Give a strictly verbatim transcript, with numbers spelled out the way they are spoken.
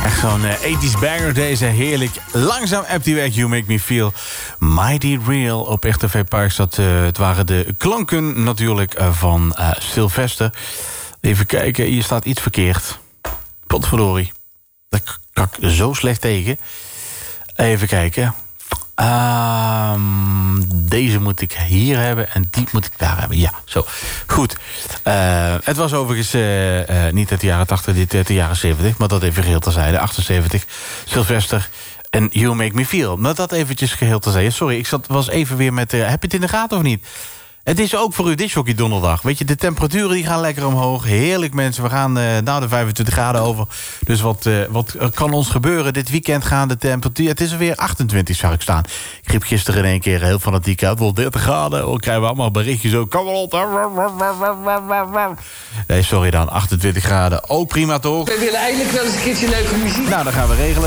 Echt zo'n uh, ethisch banger deze. Heerlijk. Langzaam appt die weg. You Make Me Feel Mighty Real. Op R T V Parks. Dat, uh, het waren de klanken natuurlijk uh, van uh, Sylvester. Even kijken. Hier staat iets verkeerd. Potverdorie. Dat kak zo slecht tegen. Even kijken. Um, deze moet ik hier hebben en die moet ik daar hebben. Ja, zo. Goed. Uh, het was overigens uh, uh, niet uit de jaren tachtig, dit uit de jaren zeventig. Maar dat even geheel terzijde. achtenzeventig. Sylvester en You Make Me Feel. Maar dat eventjes geheel terzijde. Sorry, ik zat, was even weer met... Uh, heb je het in de gaten of niet? Het is ook voor u discjockey donderdag. Weet je, de temperaturen die gaan lekker omhoog. Heerlijk mensen, we gaan uh, naar de vijfentwintig graden over. Dus wat, uh, wat kan ons gebeuren? Dit weekend gaan de temperatuur... Het is er weer achtentwintig, zag ik staan. Ik riep gisteren in één keer heel fanatiek uit. Wel dertig graden. Dan krijgen we allemaal berichtjes zo. Kom op. Nee, sorry dan. achtentwintig graden. Ook prima toch? We willen eigenlijk wel eens een keertje leuke muziek. Nou, dan gaan we regelen.